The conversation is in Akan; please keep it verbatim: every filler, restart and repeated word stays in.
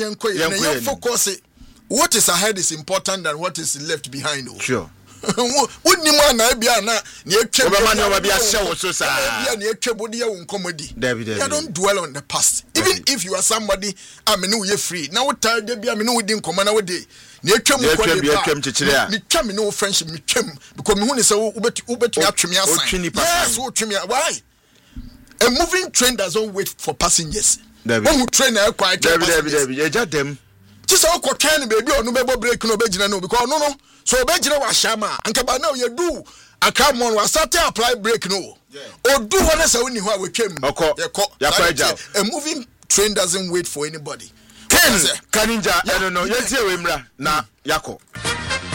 You focus it. What is ahead is important than what is left behind. Sure. What ni man na bia na na etwa Obama na bia hye so sa bia na etwa body ya comedy. You don't dwell on the past. Even David. If you are somebody I mean we free. Now what time dey bia me no wodi nkoma na we dey. Na etwa mu kwa dey. Me twa me no friendship me twam because me hu ni say wo betu wo betu atweme asan. Yes, wo tweme. Why? A moving train doesn't wait for passengers. When we train na kwa David David David e ja dem. Just how ko can baby onu be break no be gina no because no no so be gina wa shama anka ba now you do aka mon wa start apply break no o do one say woni ho a we twam a moving train doesn't wait for anybody. Ken Kaninja I don't know you tie we mra na yakọ